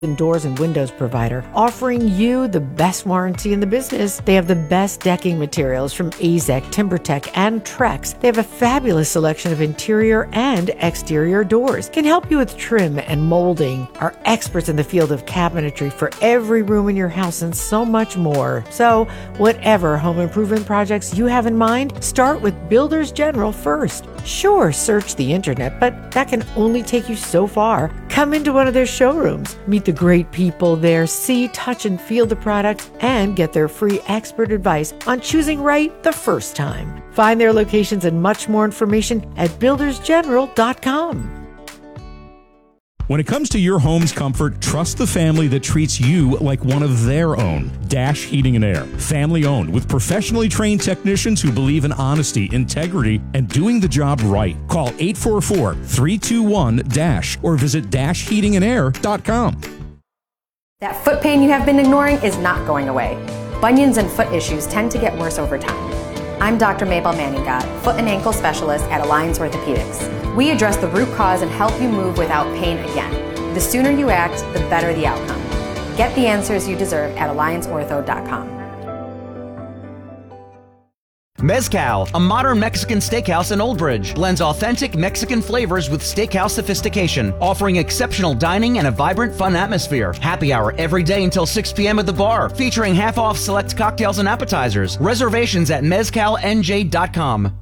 and doors and windows provider, offering you the best warranty in the business. They have the best decking materials from AZEK, TimberTech, and Trex. They have a fabulous selection of interior and exterior doors. Can help you with trim and molding. Are experts in the field of cabinetry for every room in your house and so much more. So, whatever home improvement projects you have in mind, start with Builders General first. Sure, search the internet, but that can only take you so far. Come into one of their showrooms, meet the great people there, see, touch, and feel the products, and get their free expert advice on choosing right the first time. Find their locations and much more information at buildersgeneral.com. When it comes to your home's comfort, trust the family that treats you like one of their own. Dash Heating and Air. Family owned with professionally trained technicians who believe in honesty, integrity, and doing the job right. Call 844-321-DASH or visit dashheatingandair.com. That foot pain you have been ignoring is not going away. Bunions and foot issues tend to get worse over time. I'm Dr. Mabel Manningot, foot and ankle specialist at Alliance Orthopedics. We address the root cause and help you move without pain again. The sooner you act, the better the outcome. Get the answers you deserve at allianceortho.com. Mezcal, a modern Mexican steakhouse in Old Bridge, blends authentic Mexican flavors with steakhouse sophistication, offering exceptional dining and a vibrant, fun atmosphere. Happy hour every day until 6 p.m. at the bar, featuring half-off select cocktails and appetizers. Reservations at mezcalnj.com.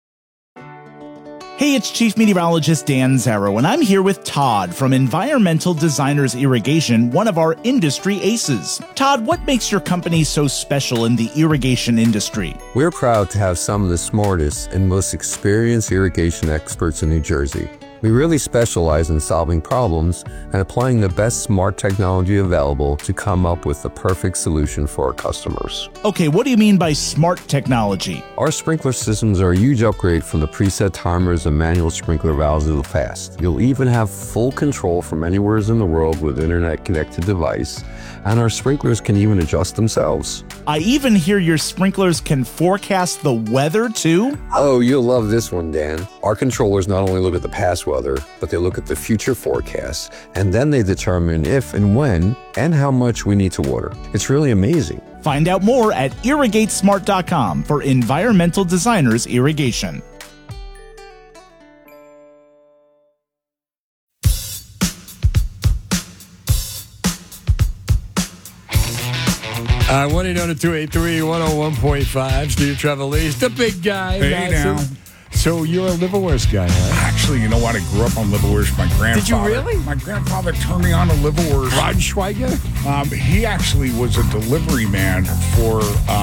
Hey, it's Chief Meteorologist Dan Zarrow, and I'm here with Todd from Environmental Designers Irrigation, one of our industry aces. Todd, what makes your company so special in the irrigation industry? We're proud to have some of the smartest and most experienced irrigation experts in New Jersey. We really specialize in solving problems and applying the best smart technology available to come up with the perfect solution for our customers. Okay, what do you mean by smart technology? Our sprinkler systems are a huge upgrade from the preset timers and manual sprinkler valves of the past. You'll even have full control from anywhere in the world with internet-connected device, and our sprinklers can even adjust themselves. I even hear your sprinklers can forecast the weather, too? Oh, you'll love this one, Dan. Our controllers not only look at the past weather, but they look at the future forecasts, and then they determine if and when and how much we need to water. It's really amazing. Find out more at irrigatesmart.com for Environmental Designers Irrigation. All right, 1-800-283-101.5. Steve Trevelise, the big guy. Hey, now. So you're a liverwurst guy, huh? Actually, you know what? I grew up on liverwurst. My grandfather. Did you really? My grandfather turned me on to liverwurst. Rod Schweiger? He actually was a delivery man for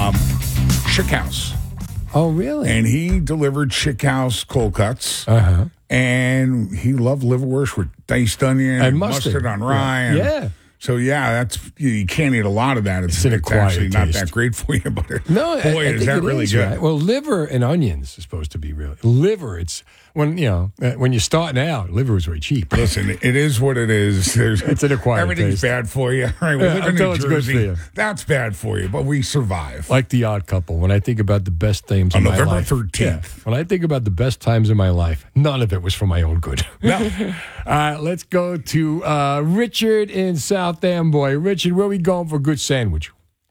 Schick House. Oh, really? And he delivered Schick House cold cuts. Uh-huh. And he loved liverwurst with diced onion and mustard on rye. Yeah. So, that's you can't eat a lot of that. It's an acquired actually not taste. that great for you. But No, boy, I is think that it really is, good. right? Well, liver and onions is supposed to be really. Liver, it's when you're starting out, liver is very cheap. Listen, it is what it is. It's an acquired Everything's taste. bad for you. All right, we live in Until New it's good Jersey. for you. That's bad for you, but we survive. Like The Odd Couple. When I think about the best times On in my November life. 13th. When I think about the best times in my life, none of it was for my own good. No. All right, let's go to Richard in South Amboy. Richard, where are we going for a good sandwich?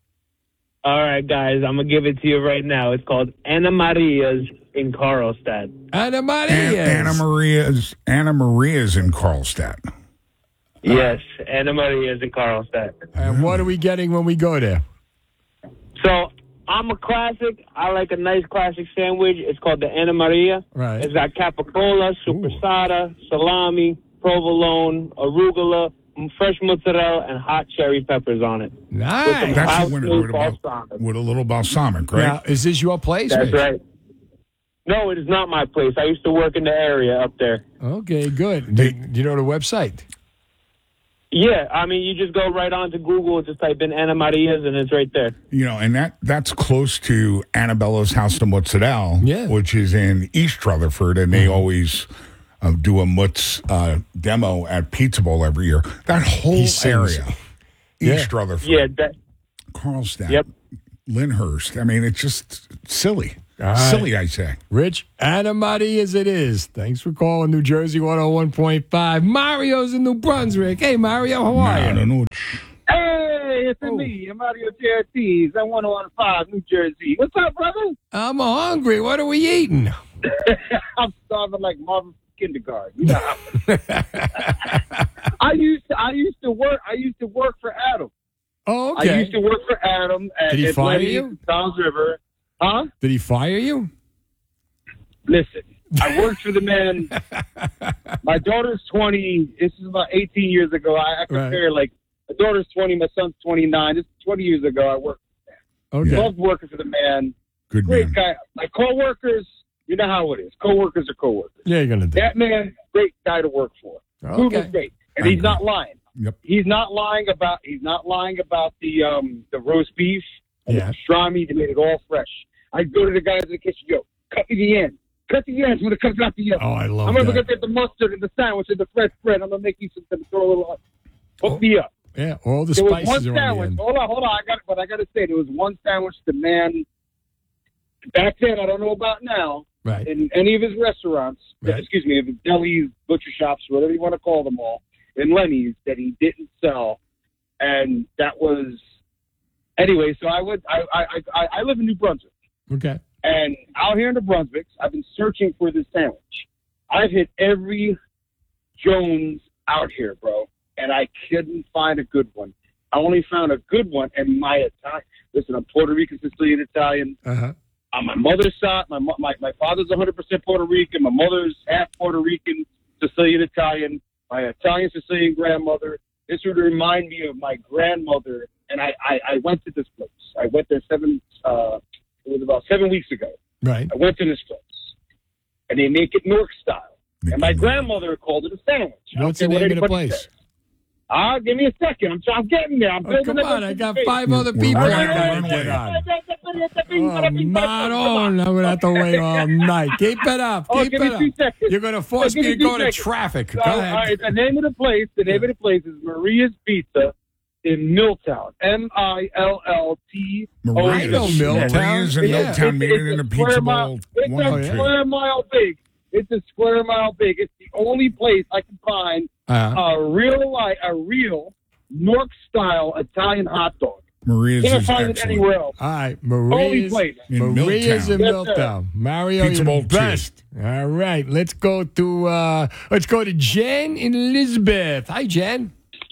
All right, guys, I'm going to give it to you right now. It's called Anna Maria's in Carlstadt. Anna Maria's. Anna Maria's in Carlstadt. Yes, Anna Maria's in Carlstadt. And what are we getting when we go there? So I'm a classic. I like a nice classic sandwich. It's called the Anna Maria. Right. It's got capicola, supersada, salami, provolone, arugula, fresh mozzarella, and hot cherry peppers on it. Nice. That's the winner with a little balsamic, right? Now, is this your place? That's Rich? right. No, it is not my place. I used to work in the area up there. Okay, good. Do you know the website? Yeah, I mean, you just go right on to Google, just type in Anna Maria's, and it's right there. And that's close to Annabella's House de Mozzarella, which is in East Rutherford, and they always do a Mutz demo at Pizza Bowl every year. That whole area, East Rutherford, Yeah, Carlstadt, Yep. Lyndhurst. I mean, it's just silly. All right. Silly, I say. Rich, Anamati as it is. Thanks for calling New Jersey 101.5. Mario's in New Brunswick. Hey, Mario, how are you? I don't know. Hey, it's me. I'm Mario Charities. I'm 101.5 New Jersey. What's up, brother? I'm hungry. What are we eating? I'm starving like Marvin from kindergarten. You know how I used to work for Adam. Oh, okay. I used to work for Adam at Did he fire you? Tom's River. Huh? Did he fire you? Listen, I worked for the man. My daughter's 20. This is about 18 years ago. I compare like my daughter's 20, my son's 29. This is 20 years ago. I worked for the man. Okay. Loved working for the man. Good Great man. guy. My coworkers, you know how it is. Coworkers are coworkers. Yeah, you're gonna do That man, great guy to work for. Okay. Dude was great, and he's not lying. Yep. He's not lying about the roast beef and Yeah. the pastrami. They made it all fresh. I'd go to the guys in the kitchen, yo, cut me the end. Cut the ends when it comes out the end. Oh, I love I'm gonna that. get the mustard and the sandwich and the fresh bread. I'm gonna make you some throw a little. Hook me up. Yeah, all the There was one spices are on the sandwich. end. Hold on. I got to say, there was one sandwich the man back then. I don't know about now. Right. In any of his restaurants, Right. excuse me, of his delis, butcher shops, whatever you want to call them all, in Lenny's that he didn't sell, and that was anyway. So I live in New Brunswick, Okay. and out here in New Brunswick, I've been searching for this sandwich. I've hit every Jones out here, bro, and I couldn't find a good one. I only found a good one, and my Italian. Listen, I'm Puerto Rican, Sicilian, Italian. Uh-huh. On my mother's side, my father's 100% Puerto Rican. My mother's half Puerto Rican, Sicilian, Italian. My Italian Sicilian grandmother. This would remind me of my grandmother. And I went to this place. I went there it was about 7 weeks ago. Right. I went to this place. And they make it Newark style. And my grandmother called it a sandwich. What's the name of the place? Give me a second. I'm getting there. I'm Oh, come on. I got 5 other people We're I running got to get on. Oh, Maron, I'm going to have to wait all night. Keep it up. Oh, Keep give me it up. 2 seconds. You're going to force Give me to me 2 go to seconds. traffic. Go All ahead. right, the name of the place is Maria's Pizza in Milltown. Milltown. I know Milltown. Maria's in Yeah. Milltown, made it in a pizza bowl. It's One a or two. square mile big. It's a square mile big. It's the only place I can find a real Newark style Italian hot dog. Maria's Can't is find it excellent. anywhere else. All right, Only Maria's place. In Maria's in Milltown. Yes, sir. Milltown. Mario, Pizza you're Bowl the two. best. All right, let's go to Jen in Elizabeth. Hi, Jen.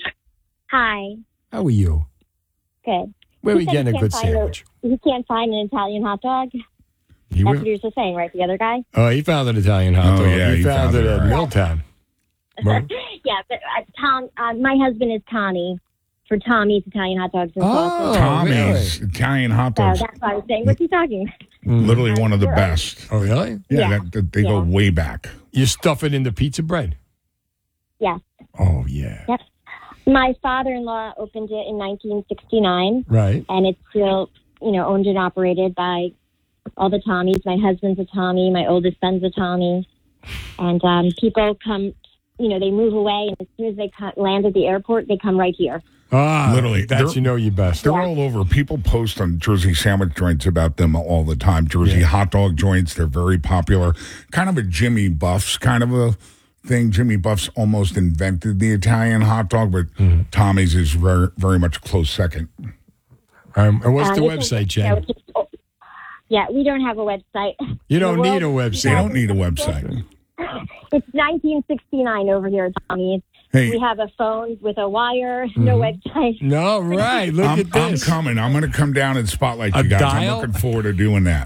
Hi. How are you? Good. Where are we He said getting he a good can't find sandwich? He can't find an Italian hot dog. He That's went- what he was just saying, right? The other guy? Oh, he found an Italian hot Oh, dog. yeah, he he found found it it, at right. Milltown. Right. Yeah, but Tom, my husband is Tommy for Tommy's Italian hot dogs and Oh, sauces. Tommy's Italian hot So dogs, that's why I was saying, what's he talking? literally one of the best. Oh, really? Yeah. They go way back. You stuff it in the pizza bread? Yes. Oh, yeah. Yep. My father-in-law opened it in 1969, Right. and it's still, owned and operated by all the Tommies. My husband's a Tommy. My oldest son's a Tommy. And people come, they move away, and as soon as they land at the airport, they come right here. Ah, Literally, that's they're- you best. They're all over. People post on Jersey sandwich joints about them all the time. Jersey hot dog joints, they're very popular. Kind of a Jimmy Buff's kind of a thing. Jimmy Buff's almost invented the Italian hot dog, but Tommy's is very, very much a close second. And what's the It's website, Jen? Yeah, we don't have a website. You don't The need a world- website. They don't need a website. It's 1969 over here at Tommy's. Hey. We have a phone with a wire, no website. No, right. Look I'm at this. coming. I'm going to come down and spotlight A you guys. dial? I'm looking forward to doing that.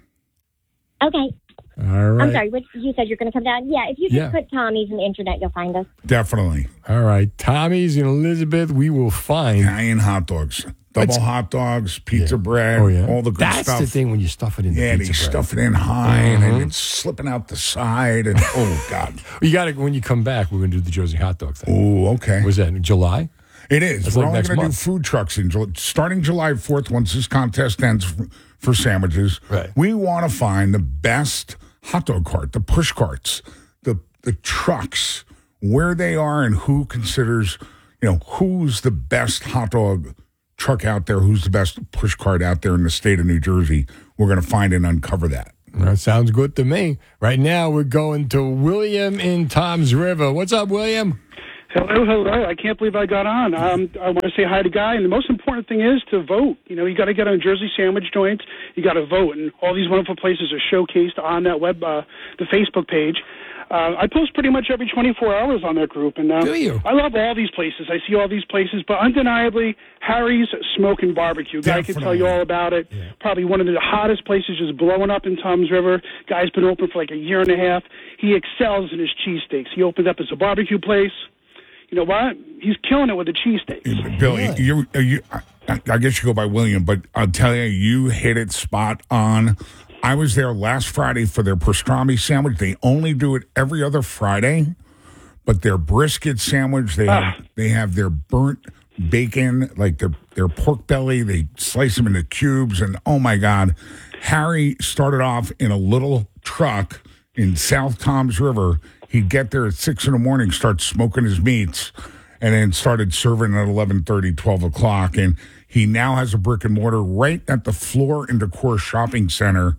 Okay. All right. I'm sorry. You said you're going to come down? Yeah, if you just Yeah. put Tommy's in the internet, you'll find us. Definitely. All right. Tommy's in Elizabeth. We will find. Italian hot dogs. Double hot dogs, pizza bread, Oh, yeah. all the good That's stuff. the thing when you stuff it in the Yeah, pizza they bread. stuff it in high and it's slipping out the side. And oh, God. You got to, when you come back, we're going to do the Jersey hot dog thing. Oh, okay. Was that in July? It is. That's We're like only next going to do month. food trucks starting July 4th, once this contest ends for sandwiches. Right. We want to find the best hot dog cart, the push carts, the trucks, where they are and who considers, who's the best hot dog truck out there, who's the best push cart out there in the state of New Jersey. we're going to find and uncover that. That sounds good to me. Right now, we're going to William in Toms River. What's up, William? Hello. I can't believe I got on. I want to say hi to Guy, and the most important thing is to vote. You know, you got to get on Jersey Sandwich Joints. You got to vote, and all these wonderful places are showcased on that the Facebook page. I post pretty much every 24 hours on that group, and do you? I love all these places. I see all these places, but undeniably, Harry's Smoke and Barbecue. Guy can tell you all about it. Yeah. Probably one of the hottest places, just blowing up in Toms River. Guy's been open for like a year and a half. He excels in his cheesesteaks. He opened up as a barbecue place. You know what? He's killing it with the cheesesteaks. Billy, you, I guess you go by William, but I'll tell you, you hit it spot on. I was there last Friday for their pastrami sandwich. They only do it every other Friday, but their brisket sandwich, they have their burnt bacon, like their pork belly. They slice them into cubes, and oh my God, Harry started off in a little truck in South Toms River. He'd get there at 6 in the morning, start smoking his meats, and then started serving at 11:30, 12 o'clock. And he now has a brick and mortar right at the Floor and Decor Shopping Center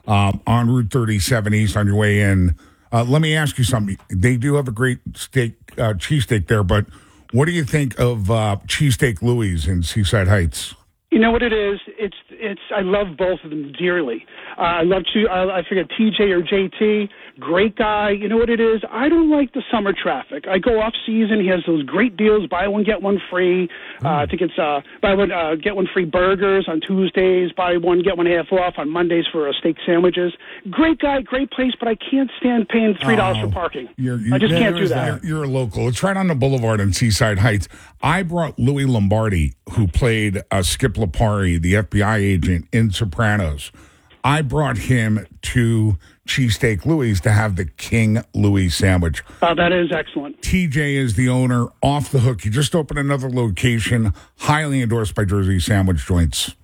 on Route 37 East on your way in. Let me ask you something. They do have a great cheesesteak there, but what do you think of Cheesesteak Louie's in Seaside Heights? You know what it is? It's. I love both of them dearly. I forget TJ or JT. Great guy. You know what it is? I don't like the summer traffic. I go off season. He has those great deals: buy one get one free. I think it's buy one get one free burgers on Tuesdays. Buy one get one half off on Mondays for steak sandwiches. Great guy, great place, but I can't stand paying $3 for parking. I just can't do that. You're a local. It's right on the boulevard in Seaside Heights. I brought Louis Lombardi, who played Skip Lipari, the FBI agent in Sopranos. I brought him to Cheesesteak Louie's to have the King Louis sandwich. That is excellent. TJ is the owner, off the hook. He just opened another location, highly endorsed by Jersey Sandwich Joints.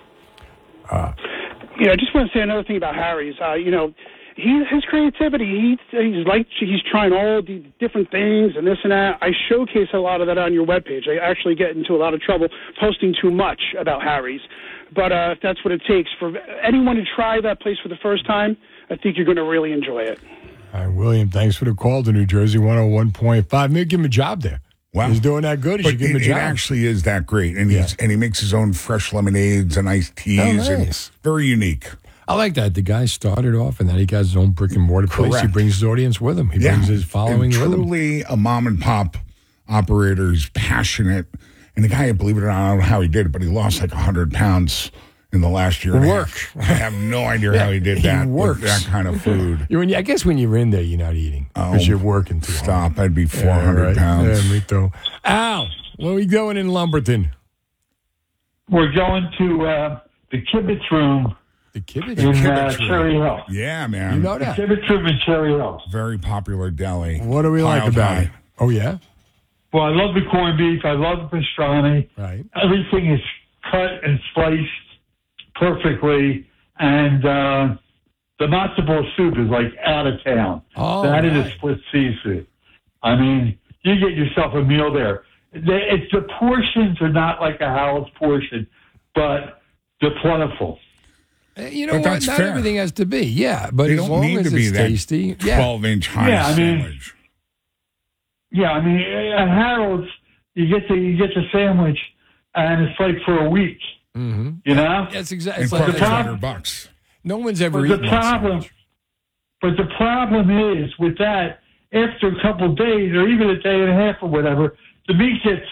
I just want to say another thing about Harry's. His creativity, he's trying all the different things and this and that. I showcase a lot of that on your webpage. I actually get into a lot of trouble posting too much about Harry's. But if that's what it takes for anyone to try that place for the first time, I think you're going to really enjoy it. All right, William, thanks for the call to New Jersey 101.5. Maybe give him a job there. Wow. He's doing that good. He should give him a job. It actually is that great. And he makes his own fresh lemonades and iced teas. Oh, nice. And very unique. I like that. The guy started off and then he got his own brick and mortar place. Correct. He brings his audience with him. He brings his following with him. Truly a mom and pop operator who's passionate. And the guy, believe it or not, I don't know how he did it, but he lost like 100 pounds in the last year and a half. I have no idea how he did that with that kind of food. I guess when you're in there, you're not eating because you're working too hard. Stop. I'd be 400 pounds. Yeah, me too. Al, where are we going in Lumberton? We're going to the Kibitz Room. The Kibitz in Room? Cherry Hill. Yeah, man. You know that? The Kibitz Room in Cherry Hill. Very popular deli. What do we like about it? Oh, yeah? Well, I love the corned beef. I love the pastrami. Right. Everything is cut and sliced perfectly. And the matzo ball soup is like out of town. Oh, that is a split seafood. I mean, you get yourself a meal there. The portions are not like a house portion, but they're plentiful. You know what? Not fair. Everything has to be. Yeah, but they as long as it's tasty. 12-inch high sandwich. Yeah, at Harold's, you get the sandwich, and it's like for a week. Mm-hmm. You know? That's exactly. It's like $100. No one's ever eaten that. But the problem is with that, after a couple of days, or even a day and a half or whatever, the meat gets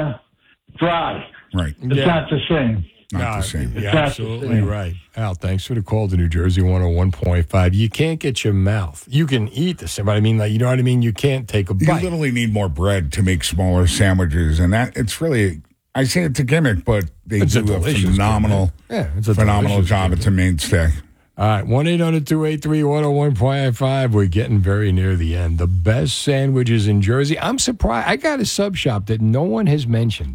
dry. Right. It's not the same. Not the same. You're absolutely right. Al, thanks for the call to New Jersey 101.5. You can't get your mouth. You can eat the same, but I mean, you know what I mean? You can't take a bite. You literally need more bread to make smaller sandwiches, and it's really, I say it's a gimmick, but they do a phenomenal, phenomenal job. It's a mainstay. All right, 1-800-283-101.5. We're getting very near the end. The best sandwiches in Jersey. I'm surprised. I got a sub shop that no one has mentioned.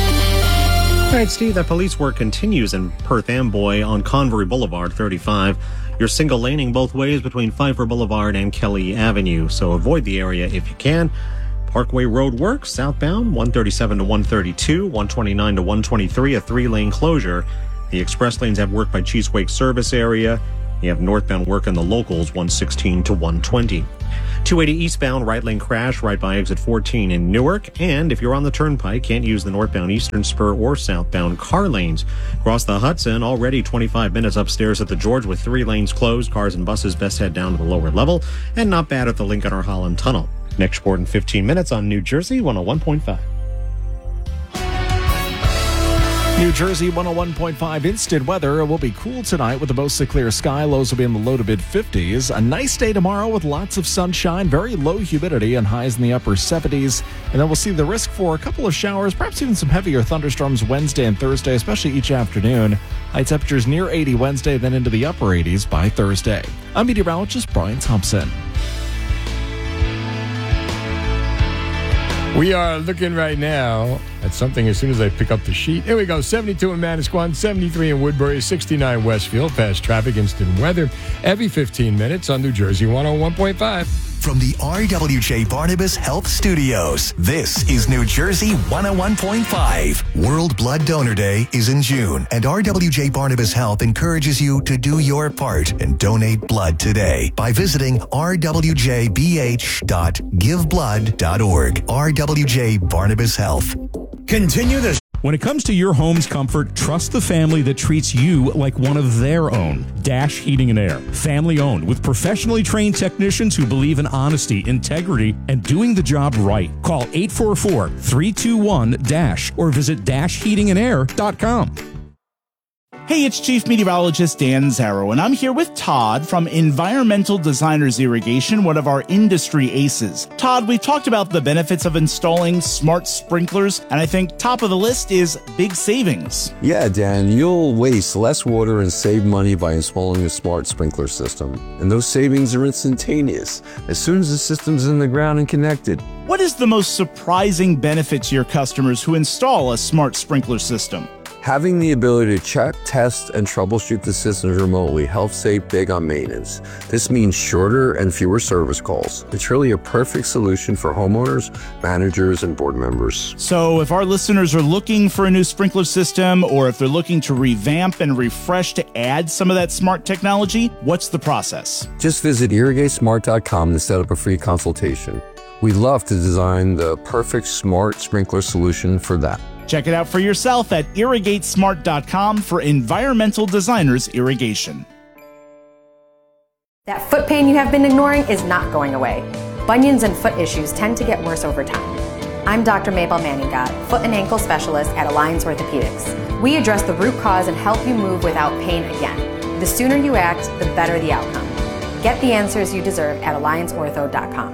All right, Steve, that police work continues in Perth Amboy on Convery Boulevard 35. You're single laning both ways between Pfeiffer Boulevard and Kelly Avenue, so avoid the area if you can. Parkway Road works southbound 137 to 132, 129 to 123, a 3-lane closure. The express lanes have work by Cheesewake service area. You have northbound work in the locals 116 to 120. 280 eastbound right lane crash right by exit 14 in Newark. And if you're on the turnpike, can't use the northbound Eastern Spur or southbound car lanes. Across the Hudson, already 25 minutes upstairs at the George with 3 lanes closed. Cars and buses best head down to the lower level. And not bad at the Lincoln or Holland Tunnel. Next report in 15 minutes on New Jersey 101.5. New Jersey 101.5 instant weather. It will be cool tonight with a mostly clear sky. Lows will be in the low to mid 50s. A nice day tomorrow with lots of sunshine, very low humidity, and highs in the upper 70s. And then we'll see the risk for a couple of showers, perhaps even some heavier thunderstorms Wednesday and Thursday, especially each afternoon. High temperatures near 80 Wednesday, then into the upper 80s by Thursday. I'm meteorologist Brian Thompson. We are looking right now at something as soon as I pick up the sheet. Here we go. 72 in Manasquan, 73 in Woodbury, 69 Westfield. Fast traffic, instant weather every 15 minutes on New Jersey 101.5. From the RWJ Barnabas Health Studios, this is New Jersey 101.5. World Blood Donor Day is in June, and RWJ Barnabas Health encourages you to do your part and donate blood today by visiting rwjbh.giveblood.org. RWJ Barnabas Health. Continue this. When it comes to your home's comfort, trust the family that treats you like one of their own. Dash Heating and Air. Family owned with professionally trained technicians who believe in honesty, integrity, and doing the job right. Call 844-321-DASH or visit dashheatingandair.com. Hey, it's Chief Meteorologist Dan Zarrow, and I'm here with Todd from Environmental Designers Irrigation, one of our industry aces. Todd, we've talked about the benefits of installing smart sprinklers, and I think top of the list is big savings. Yeah, Dan, you'll waste less water and save money by installing a smart sprinkler system. And those savings are instantaneous as soon as the system's in the ground and connected. What is the most surprising benefit to your customers who install a smart sprinkler system? Having the ability to check, test, and troubleshoot the systems remotely helps save big on maintenance. This means shorter and fewer service calls. It's really a perfect solution for homeowners, managers, and board members. So if our listeners are looking for a new sprinkler system, or if they're looking to revamp and refresh to add some of that smart technology, what's the process? Just visit irrigatesmart.com to set up a free consultation. We'd love to design the perfect smart sprinkler solution for that. Check it out for yourself at irrigatesmart.com for Environmental Designers Irrigation. That foot pain you have been ignoring is not going away. Bunions and foot issues tend to get worse over time. I'm Dr. Mabel Manningot, foot and ankle specialist at Alliance Orthopedics. We address the root cause and help you move without pain again. The sooner you act, the better the outcome. Get the answers you deserve at allianceortho.com.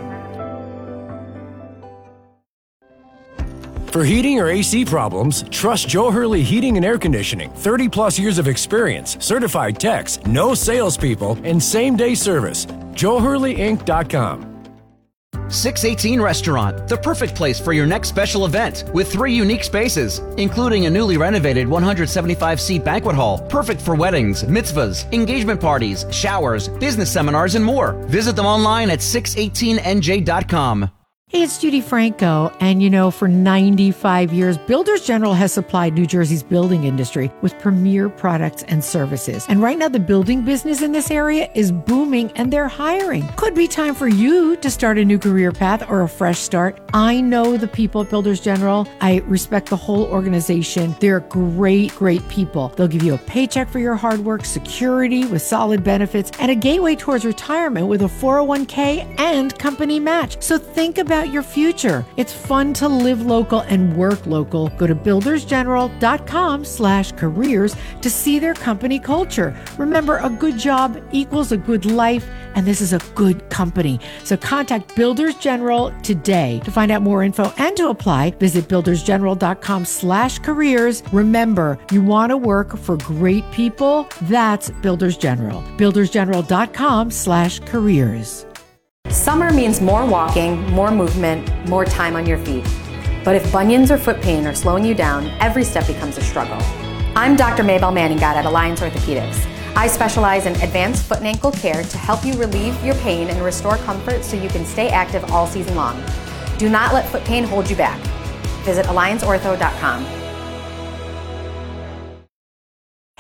For heating or AC problems, trust Joe Hurley Heating and Air Conditioning. 30 plus years of experience, certified techs, no salespeople, and same-day service. JoeHurleyInc.com. 618 Restaurant, the perfect place for your next special event, with 3 unique spaces, including a newly renovated 175-seat banquet hall, perfect for weddings, mitzvahs, engagement parties, showers, business seminars, and more. Visit them online at 618nj.com. Hey, it's Judy Franco, and for 95 years, Builders General has supplied New Jersey's building industry with premier products and services. And right now, the building business in this area is booming, and they're hiring. Could be time for you to start a new career path or a fresh start. I know the people at Builders General. I respect the whole organization. They're great, great people. They'll give you a paycheck for your hard work, security with solid benefits, and a gateway towards retirement with a 401k and company match. So think about your future. It's fun to live local and work local. Go to buildersgeneral.com/careers to see their company culture. Remember, a good job equals a good life, and this is a good company. So contact Builders General today. To find out more info and to apply, visit buildersgeneral.com/careers. Remember, you want to work for great people? That's Builders General. buildersgeneral.com/careers. Summer means more walking, more movement, more time on your feet. But if bunions or foot pain are slowing you down, every step becomes a struggle. I'm Dr. Mabel Manningot at Alliance Orthopedics. I specialize in advanced foot and ankle care to help you relieve your pain and restore comfort so you can stay active all season long. Do not let foot pain hold you back. Visit allianceortho.com.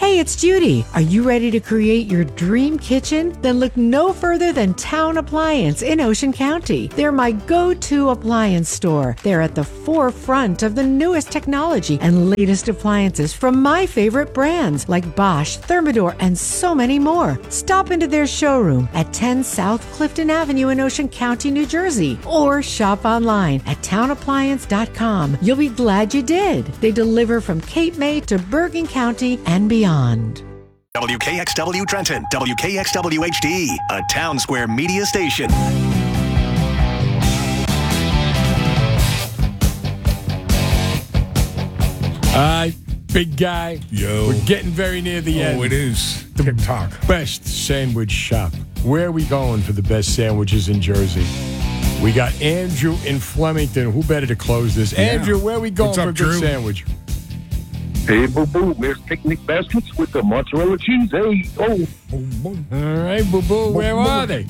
Hey, it's Judy. Are you ready to create your dream kitchen? Then look no further than Town Appliance in Ocean County. They're my go-to appliance store. They're at the forefront of the newest technology and latest appliances from my favorite brands like Bosch, Thermador, and so many more. Stop into their showroom at 10 South Clifton Avenue in Ocean County, New Jersey, or shop online at townappliance.com. You'll be glad you did. They deliver from Cape May to Bergen County and beyond. WKXW Trenton, WKXW HD, a Town Square media station. All right, big guy. Yo. We're getting very near the end. Oh, it is. TikTok. Best sandwich shop. Where are we going for the best sandwiches in Jersey? We got Andrew in Flemington. Who better to close this? Yeah. Andrew, where are we going What's for up, a good Drew? sandwich? Hey, boo-boo, where's Picnic Baskets with the mozzarella cheese? Hey, oh. All right, boo-boo, where are they?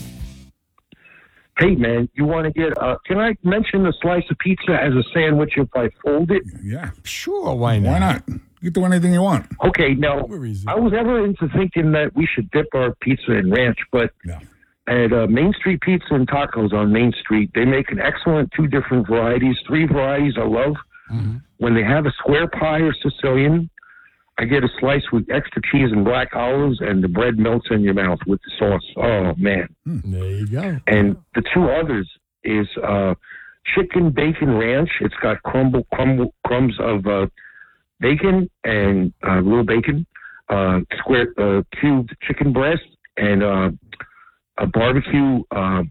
Hey, man, you want to get, can I mention a slice of pizza as a sandwich if I fold it? Yeah. Sure, why not? Why not? You can do anything you want. Okay, now, I was ever into thinking that we should dip our pizza in ranch, but at Main Street Pizza and Tacos on Main Street, they make an excellent 2 different varieties, 3 varieties I love. Mm-hmm. When they have a square pie or Sicilian, I get a slice with extra cheese and black olives, and the bread melts in your mouth with the sauce. Oh, man. There you go. And the 2 others is chicken bacon ranch. It's got crumbs of bacon and little bacon, square cubed chicken breast, and a barbecue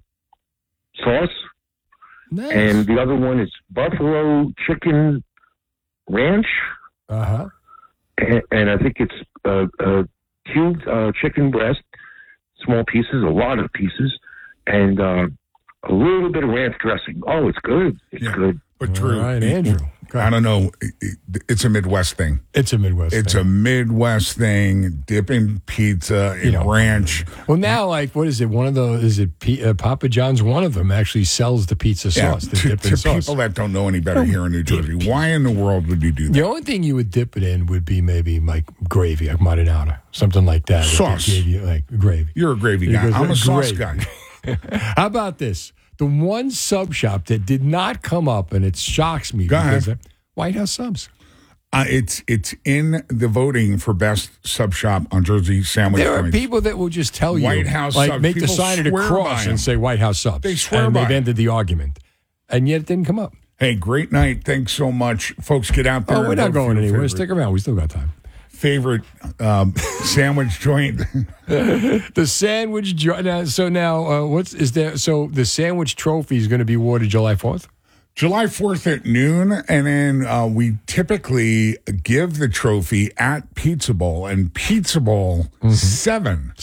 sauce. Nice. And the other one is buffalo chicken ranch. Uh-huh. And I think it's cubed chicken breast, small pieces, a lot of pieces, and a little bit of ranch dressing. Oh, it's good. It's good. But Drew, All right, Andrew. I don't know. It's a Midwest thing. It's a Midwest It's thing. a Midwest thing. Dipping pizza in ranch. Well, now, like, what is it? One of those, is it Papa John's? One of them actually sells the pizza sauce, the to dipping sauce. people that don't know any better here in New Jersey, why in the world would you do that? The only thing you would dip it in would be maybe like gravy, like marinara, something like that. Sauce. They gave you, like gravy. You're a gravy guy. Because I'm a sauce gravy. guy. How about this? The one sub shop that did not come up, and it shocks me. Go ahead. because White House Subs. It's in the voting for best sub shop on Jersey sandwich. There are points. people that will just tell you, White House like, Subs. make the People sign of the swear by cross them. and say White House Subs. They swear and by they've it. ended the argument, and yet it didn't come up. Hey, great night. Thanks so much. Folks, get out there. Oh, we're and not vote for going your anywhere. favorite- Stick around. We still got time. Favorite sandwich joint. The sandwich. So now, what's is there? So the sandwich trophy is going to be awarded July 4th. July 4th at noon, and then we typically give the trophy at Pizza Bowl, and Pizza Bowl 7.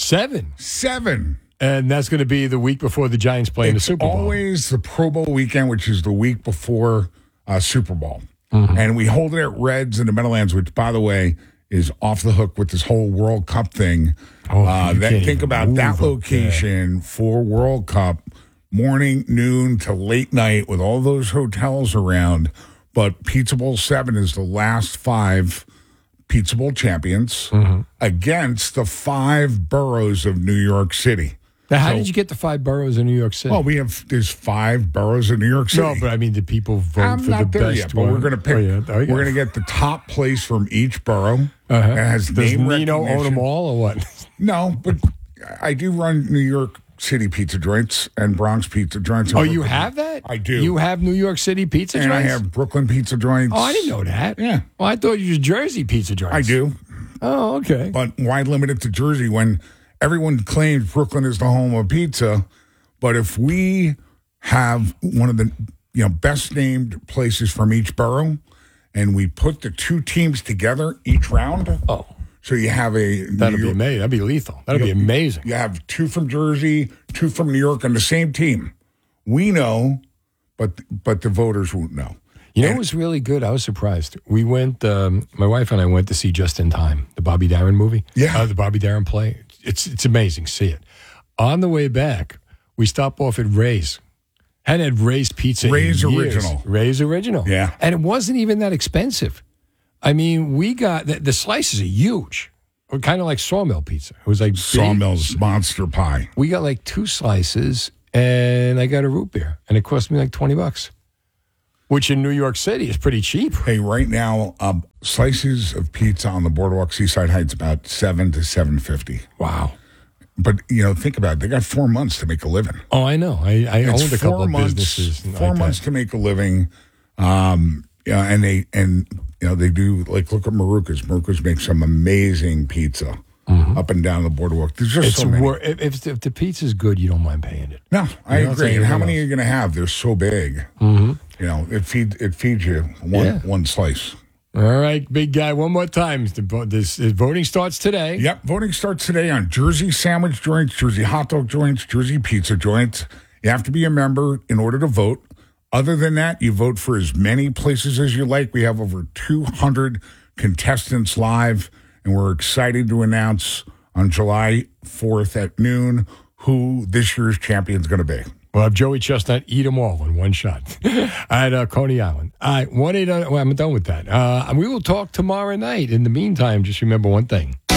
7. And that's going to be the week before the Giants play in the It's Super Bowl. always the Pro Bowl weekend, which is the week before Super Bowl. Mm-hmm. And we hold it at Reds in the Meadowlands, which, by the way, is off the hook with this whole World Cup thing. You can't Think even about move that up there. location for World Cup, morning, noon to late night with all those hotels around. But Pizza Bowl 7 is the last 5 Pizza Bowl champions Mm-hmm. against the 5 boroughs of New York City. Now, how did you get the 5 boroughs in New York City? Well, there's 5 boroughs in New York City. No, but I mean, did people vote I'm for not the there best yet, but one? we're going to pick. Oh, yeah. There you go. We're going to get the top place from each borough. It has Does name Nino recognition. own them all or what? No, but I do run New York City pizza joints and Bronx pizza joints. Oh, you have that? I do. You have New York City pizza and joints? I have Brooklyn pizza joints. Oh, I didn't know that. Yeah. Well, I thought you were Jersey pizza joints. I do. Oh, okay. But why limit it to Jersey when everyone claims Brooklyn is the home of pizza? But if we have one of the best named places from each borough, and we put the 2 teams together each round, so you have That'd be amazing. That'd be lethal. That'd be amazing. You have 2 from Jersey, 2 from New York on the same team. We know, but the voters won't know. You know what was really good? I was surprised. We went, my wife and I went to see Just in Time, the Bobby Darin movie. Yeah. The Bobby Darin play. It's amazing. See it. On the way back, we stopped off at Ray's. Hadn't had Ray's pizza Ray's in years. Original. Ray's Original. Yeah. And it wasn't even that expensive. I mean, we got the slices are huge. Kind of like Sawmill pizza. It was like Sawmill's monster pie. We got like 2 slices, and I got a root beer, and it cost me like $20, which in New York City is pretty cheap. Hey, right now, slices of pizza on the Boardwalk Seaside Heights about $7 to $7.50. Wow. But, think about it. They got 4 months to make a living. Oh, I know. I owned a couple of businesses. 4 months to make a living. And they do, like, look at Maruca's. Maruca's makes some amazing pizza up and down the Boardwalk. There's just so many. If the pizza's good, you don't mind paying it. No, I agree. And how many are you going to have? They're so big. It feeds you one slice. All right, big guy. One more time. This voting starts today. Yep, voting starts today on Jersey sandwich joints, Jersey hot dog joints, Jersey pizza joints. You have to be a member in order to vote. Other than that, you vote for as many places as you like. We have over 200 contestants live, and we're excited to announce on July 4th at noon who this year's champion is going to be. We'll have Joey Chestnut eat them all in one shot at Coney Island. All right, 1-800. Well, I'm done with that. We will talk tomorrow night. In the meantime, just remember one thing.